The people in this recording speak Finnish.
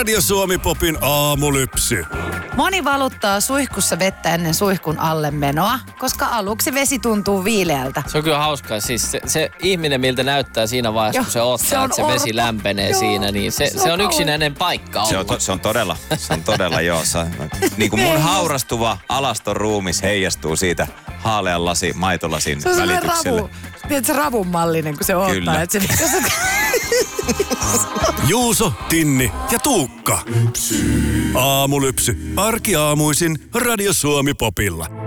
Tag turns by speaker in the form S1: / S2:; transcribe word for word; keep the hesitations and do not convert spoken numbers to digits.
S1: Radio Suomi Popin aamulypsy.
S2: Moni valuttaa suihkussa vettä ennen suihkun alle menoa, koska aluksi vesi tuntuu viileältä.
S3: Se on kyllä hauskaa. Siis se, se ihminen, miltä näyttää siinä vaiheessa, jo, kun se ottaa, se että se vesi lämpenee joo, siinä, niin se, se, se on yksinäinen paikka ollut.
S4: Se on, to, se on todella, se on todella joo. Se, niin kuin mun haurastuva alaston ruumis heijastuu siitä haalean lasi, maitolasin
S2: se on
S4: välitykselle.
S2: Ravu, tiedätkö, ravun mallinen, kun se ottaa.
S4: Kyllä.
S2: Että se,
S1: Juuso, Tinni ja Tuukka. Aamulypsy. Arkiaamuisin Radio Suomi Popilla.